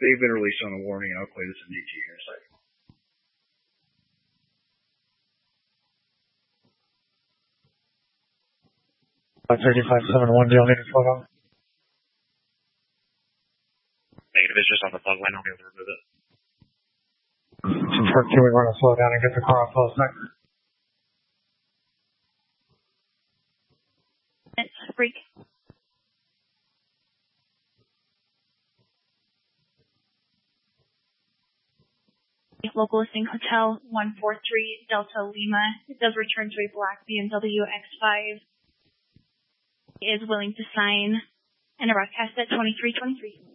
They've been released on a warning, and I'll play this in DT here in a second. 3571, do you need to slow down? Negative, it's just on the plug line, I'll be able to remove it. Confirm 2, we want to slow down and get the car off close next. It's freak. Local listing Hotel 143 Delta Lima. It does return to a black BMW X5. It is willing to sign and a broadcast at 2323.